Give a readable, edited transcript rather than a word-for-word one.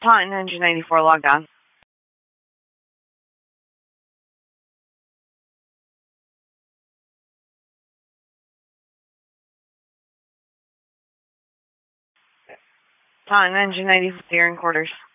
Taunton Engine 94 logged on. Taunton Engine 94 here in quarters.